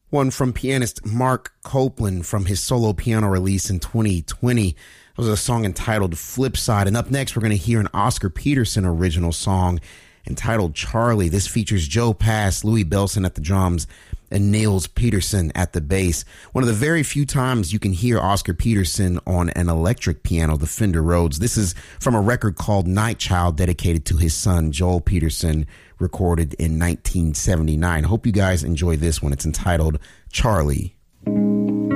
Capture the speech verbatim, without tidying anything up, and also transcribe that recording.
One from pianist Mark Copeland from his solo piano release in twenty twenty. It was a song entitled Flipside. And up next, we're going to hear an Oscar Peterson original song entitled Charlie. This features Joe Pass, Louis Bellson at the drums, and Nils Peterson at the bass. One of the very few times you can hear Oscar Peterson on an electric piano, the Fender Rhodes. This is from a record called Night Child, dedicated to his son, Joel Peterson, recorded in nineteen seventy-nine. Hope you guys enjoy this one. It's entitled Charlie.